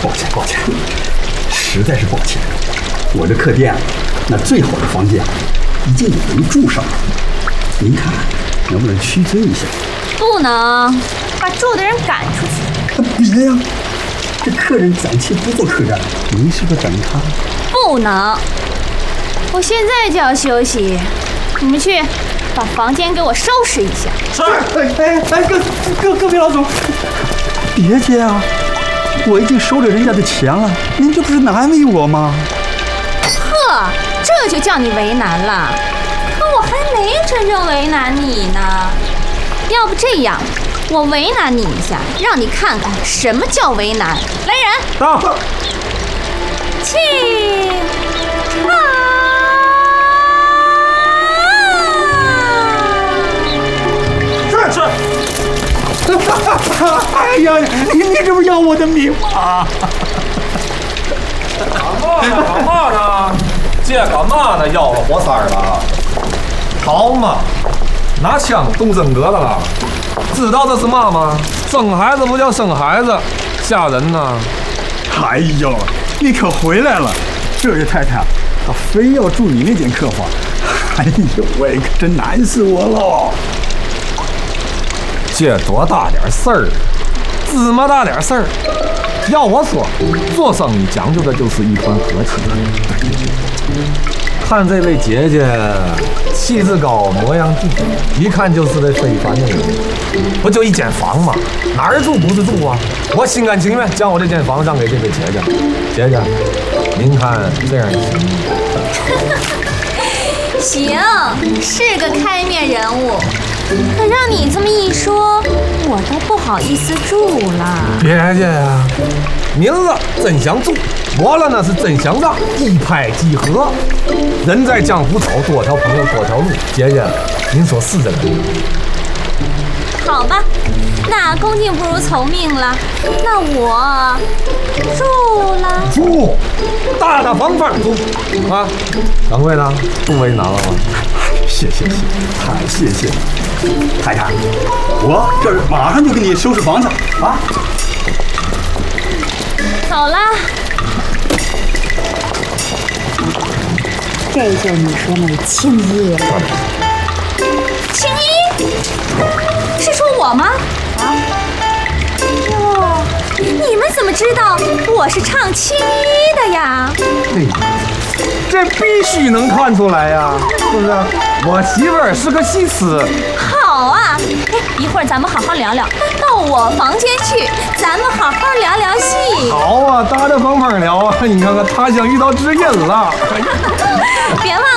抱歉，实在是抱歉。我这客店那最好的房间已经有人住上了，您看能不能屈尊一下？ 不能，把住的人赶出去。 别呀，这客人暂且不做客栈，您是不是等他？ 不能，我现在就要休息，你们去把房间给我收拾一下。 是。 各位老总，别介啊，我已经收了人家的钱了，您这不是难为我吗？ 呵，这就叫你为难了，可我还没真正为难你呢。要不这样，我为难你一下，让你看看什么叫为难。来人， 到。 请唱。 是。 哎呀，你这不要我的命吗？ 干嘛呢？这干嘛呢？要了活塞了？好嘛，拿枪动真格的了。知道这是嘛吗？生孩子不叫生孩子，吓人呐！ 哎呦，你可回来了，这位太太，她非要住你那间客房。哎呦喂，可真难死我了。 这多大点事儿，芝麻大点事儿。要我说，做生意讲究的就是一团和气。看这位姐姐，气质高，模样俊，一看就是位非凡的人。不就一间房吗？哪儿住不是住啊？我心甘情愿将我这间房让给这位姐姐。姐姐，您看这样行吗？ 行，是个开面人物。可让你这么一说，我都不好意思住了。 别介呀，明儿真想住，我了那是真想让，一拍即合。人在江湖走，多条朋友多条路。姐姐，您说是这个？ 好吧，那恭敬不如从命了。那我住了。 住，大大方方住啊！掌柜的，不为难了吗？ 谢谢，太谢谢了，太太，我这马上就给你收拾房子啊。 走了。 这就你说那青衣了。 青衣？是说我吗？哟，你们怎么知道我是唱青衣的呀？ 这必须能看出来呀，是不是？我媳妇儿是个戏痴。 好啊，哎，一会儿咱们好好聊聊，到我房间去，咱们好好聊聊戏。 好啊，大大方方聊啊！你看看，他乡遇到知音了。 别忘